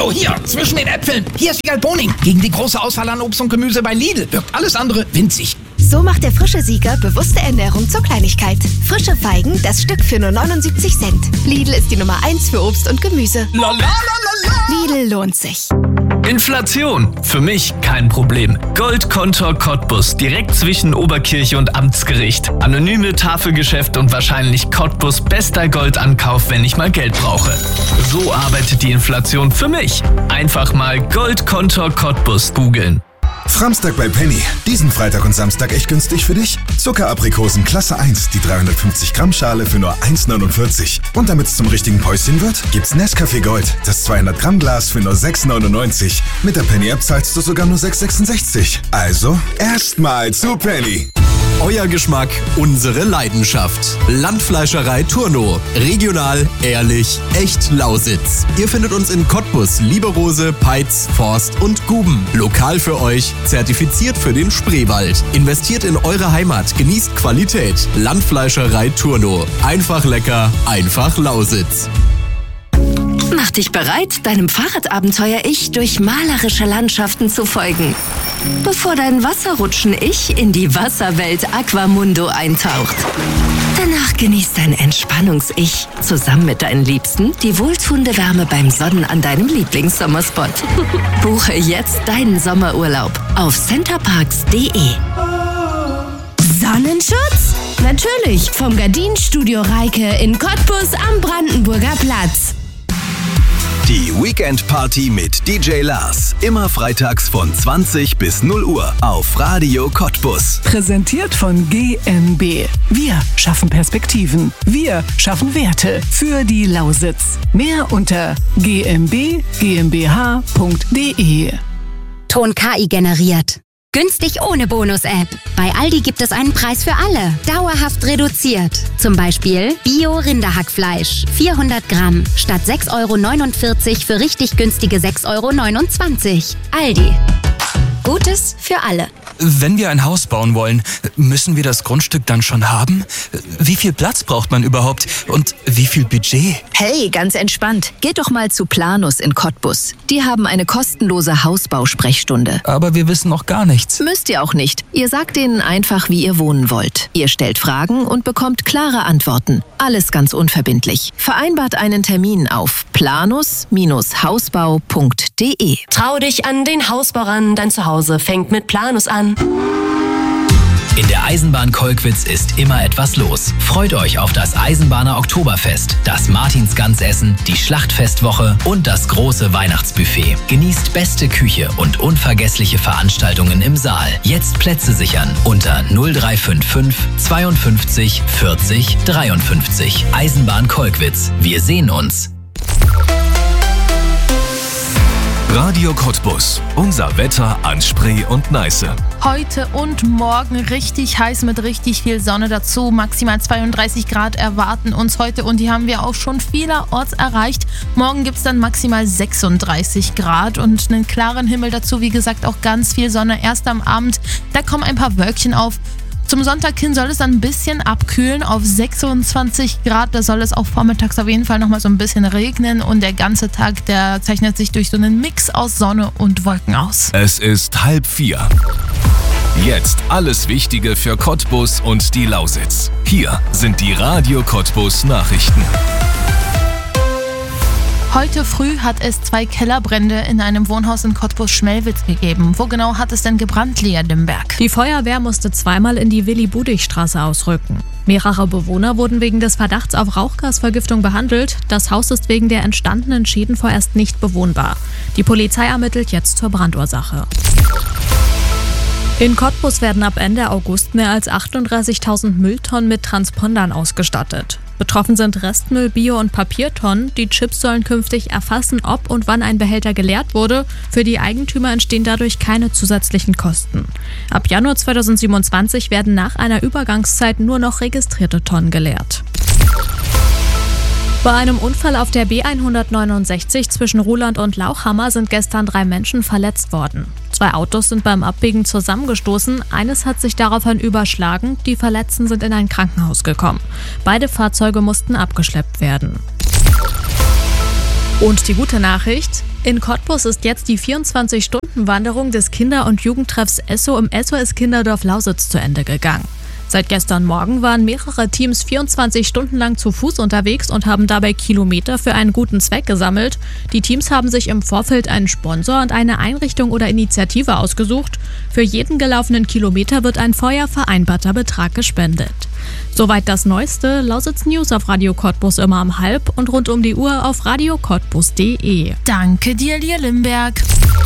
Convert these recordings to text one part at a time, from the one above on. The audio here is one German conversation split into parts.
So, hier, zwischen den Äpfeln. Hier ist Wiegald Boning. Gegen die große Auswahl an Obst und Gemüse bei Lidl wirkt alles andere winzig. So macht der frische Sieger bewusste Ernährung zur Kleinigkeit. Frische Feigen, das Stück für nur 79 Cent. Lidl ist die Nummer 1 für Obst und Gemüse. Lidl lohnt sich. Inflation. Für mich kein Problem. Goldkontor Cottbus, direkt zwischen Oberkirche und Amtsgericht. Anonyme Tafelgeschäft und wahrscheinlich Cottbus bester Goldankauf, wenn ich mal Geld brauche. So arbeitet die Inflation für mich. Einfach mal Goldkontor Cottbus googeln. Framstag bei Penny. Diesen Freitag und Samstag echt günstig für dich? Zuckeraprikosen Klasse 1, die 350 Gramm Schale für nur 1,49. Und damit es zum richtigen Päuschen wird, gibt's Nescafé Gold, das 200 Gramm Glas für nur 6,99. Mit der Penny-App zahlst du sogar nur 6,66. Also, erstmal zu Penny. Euer Geschmack, unsere Leidenschaft. Landfleischerei Turno. Regional, ehrlich, echt Lausitz. Ihr findet uns in Cottbus, Lieberose, Peitz, Forst und Guben. Lokal für euch, zertifiziert für den Spreewald. Investiert in eure Heimat, genießt Qualität. Landfleischerei Turno. Einfach lecker, einfach Lausitz. Mach dich bereit, deinem Fahrradabenteuer-Ich durch malerische Landschaften zu folgen. Bevor dein Wasserrutschen-Ich in die Wasserwelt Aquamundo eintaucht. Danach genießt dein Entspannungs-Ich zusammen mit deinen Liebsten die wohltuende Wärme beim Sonnen an deinem Lieblingssommerspot. Buche jetzt deinen Sommerurlaub auf centerparks.de. Sonnenschutz? Natürlich, vom Gardinenstudio Reike in Cottbus am Brandenburger Platz. Die Weekend Party mit DJ Lars. Immer freitags von 20 bis 0 Uhr auf Radio Cottbus. Präsentiert von GmbH. Wir schaffen Perspektiven. Wir schaffen Werte für die Lausitz. Mehr unter gmbh.de. Ton KI generiert. Günstig ohne Bonus-App. Bei Aldi gibt es einen Preis für alle. Dauerhaft reduziert. Zum Beispiel Bio-Rinderhackfleisch. 400 Gramm. Statt 6,49 € für richtig günstige 6,29 €. Aldi. Gutes für alle. Wenn wir ein Haus bauen wollen, müssen wir das Grundstück dann schon haben? Wie viel Platz braucht man überhaupt? Und wie viel Budget? Hey, ganz entspannt. Geht doch mal zu Planus in Cottbus. Die haben eine kostenlose Hausbausprechstunde. Aber wir wissen noch gar nichts. Müsst ihr auch nicht. Ihr sagt denen einfach, wie ihr wohnen wollt. Ihr stellt Fragen und bekommt klare Antworten. Alles ganz unverbindlich. Vereinbart einen Termin auf planus-hausbau.de. Trau dich an den Hausbau ran, dein Zuhause fängt mit Planus an. In der Eisenbahn Kolkwitz ist immer etwas los. Freut euch auf das Eisenbahner Oktoberfest, das Martinsgansessen, die Schlachtfestwoche und das große Weihnachtsbuffet. Genießt beste Küche und unvergessliche Veranstaltungen im Saal. Jetzt Plätze sichern unter 0355 52 40 53. Eisenbahn Kolkwitz. Wir sehen uns. Radio Cottbus. Unser Wetter an Spree und Neiße. Heute und morgen richtig heiß mit richtig viel Sonne dazu. Maximal 32 Grad erwarten uns heute und die haben wir auch schon vielerorts erreicht. Morgen gibt es dann maximal 36 Grad und einen klaren Himmel dazu. Wie gesagt, auch ganz viel Sonne. Erst am Abend, da kommen ein paar Wölkchen auf. Zum Sonntag hin soll es dann ein bisschen abkühlen auf 26 Grad. Da soll es auch vormittags auf jeden Fall nochmal so ein bisschen regnen. Und der ganze Tag, der zeichnet sich durch so einen Mix aus Sonne und Wolken aus. Es ist 3:30. Jetzt alles Wichtige für Cottbus und die Lausitz. Hier sind die Radio Cottbus Nachrichten. Heute früh hat es 2 Kellerbrände in einem Wohnhaus in Cottbus-Schmelwitz gegeben. Wo genau hat es denn gebrannt, Lea Dimberg? Die Feuerwehr musste zweimal in die Willi-Budig-Straße ausrücken. Mehrere Bewohner wurden wegen des Verdachts auf Rauchgasvergiftung behandelt. Das Haus ist wegen der entstandenen Schäden vorerst nicht bewohnbar. Die Polizei ermittelt jetzt zur Brandursache. In Cottbus werden ab Ende August mehr als 38.000 Mülltonnen mit Transpondern ausgestattet. Betroffen sind Restmüll, Bio- und Papiertonnen. Die Chips sollen künftig erfassen, ob und wann ein Behälter geleert wurde. Für die Eigentümer entstehen dadurch keine zusätzlichen Kosten. Ab Januar 2027 werden nach einer Übergangszeit nur noch registrierte Tonnen geleert. Bei einem Unfall auf der B169 zwischen Ruhland und Lauchhammer sind gestern 3 Menschen verletzt worden. 2 Autos sind beim Abbiegen zusammengestoßen, eines hat sich daraufhin überschlagen, die Verletzten sind in ein Krankenhaus gekommen. Beide Fahrzeuge mussten abgeschleppt werden. Und die gute Nachricht: In Cottbus ist jetzt die 24-Stunden-Wanderung des Kinder- und Jugendtreffs Esso im SOS Kinderdorf Lausitz zu Ende gegangen. Seit gestern Morgen waren mehrere Teams 24 Stunden lang zu Fuß unterwegs und haben dabei Kilometer für einen guten Zweck gesammelt. Die Teams haben sich im Vorfeld einen Sponsor und eine Einrichtung oder Initiative ausgesucht. Für jeden gelaufenen Kilometer wird ein vorher vereinbarter Betrag gespendet. Soweit das Neueste. Lausitz News auf Radio Cottbus immer um 12:30 und rund um die Uhr auf radiocottbus.de. Danke dir, Lierlimberg.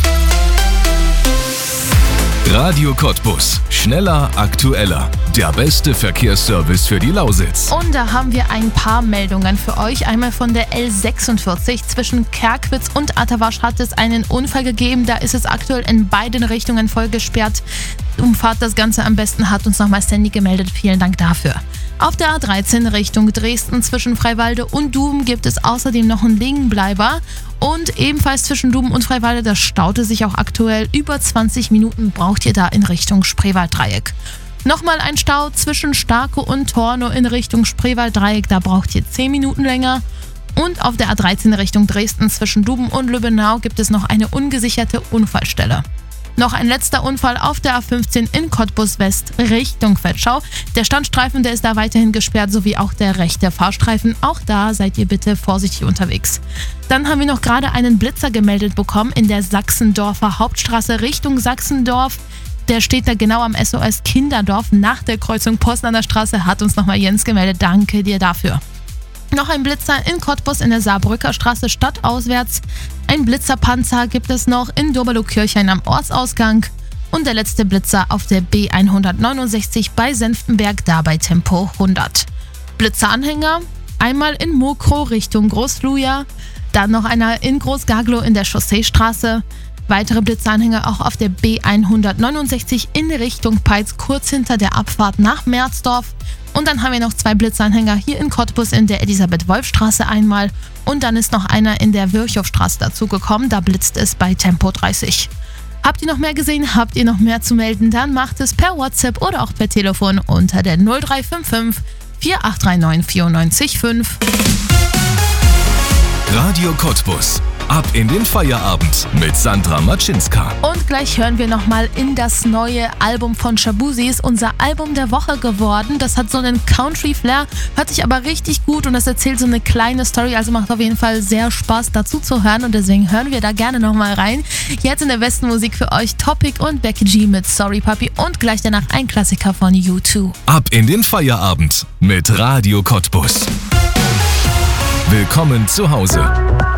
Radio Cottbus. Schneller, aktueller. Der beste Verkehrsservice für die Lausitz. Und da haben wir ein paar Meldungen für euch. Einmal von der L46 zwischen Kerkwitz und Atterwasch hat es einen Unfall gegeben. Da ist es aktuell in beiden Richtungen voll gesperrt. Umfahrt das Ganze am besten, hat uns nochmal Sandy gemeldet. Vielen Dank dafür. Auf der A13 Richtung Dresden zwischen Freiwalde und Duben gibt es außerdem noch einen Liegenbleiber. Und ebenfalls zwischen Duben und Freiwalde, das staute sich auch aktuell. Über 20 Minuten braucht ihr da in Richtung Spreewalddreieck. Nochmal ein Stau zwischen Starke und Tornow in Richtung Spreewalddreieck, da braucht ihr 10 Minuten länger. Und auf der A13 Richtung Dresden zwischen Duben und Lübbenau gibt es noch eine ungesicherte Unfallstelle. Noch ein letzter Unfall auf der A15 in Cottbus West Richtung Vetschau. Der Standstreifen, der ist da weiterhin gesperrt, sowie auch der rechte Fahrstreifen. Auch da seid ihr bitte vorsichtig unterwegs. Dann haben wir noch gerade einen Blitzer gemeldet bekommen in der Sachsendorfer Hauptstraße Richtung Sachsendorf. Der steht da genau am SOS Kinderdorf nach der Kreuzung Poznaner Straße, hat uns nochmal Jens gemeldet. Danke dir dafür. Noch ein Blitzer in Cottbus in der Saarbrücker Straße stadtauswärts. Ein Blitzerpanzer gibt es noch in Doberloh-Kirchhain am Ortsausgang. Und der letzte Blitzer auf der B169 bei Senftenberg, da bei Tempo 100. Blitzeranhänger, einmal in Mokrow Richtung Großluja, dann noch einer in Großgaglow in der Chausseestraße. Weitere Blitzeranhänger auch auf der B169 in Richtung Peitz, kurz hinter der Abfahrt nach Merzdorf. Und dann haben wir noch 2 Blitzeranhänger hier in Cottbus in der Elisabeth-Wolf-Straße einmal. Und dann ist noch einer in der Virchow-Straße dazugekommen. Da blitzt es bei Tempo 30. Habt ihr noch mehr gesehen? Habt ihr noch mehr zu melden? Dann macht es per WhatsApp oder auch per Telefon unter der 0355 4839 94 5. Radio Cottbus. Ab in den Feierabend mit Sandra Matschinska. Und gleich hören wir nochmal in das neue Album von Shabuzi. Ist unser Album der Woche geworden. Das hat so einen Country-Flair, hört sich aber richtig gut und das erzählt so eine kleine Story. Also macht auf jeden Fall sehr Spaß dazu zu hören und deswegen hören wir da gerne nochmal rein. Jetzt in der besten Musik für euch Topic und Becky G mit Sorry Papi und gleich danach ein Klassiker von U2. Ab in den Feierabend mit Radio Cottbus. Willkommen zu Hause.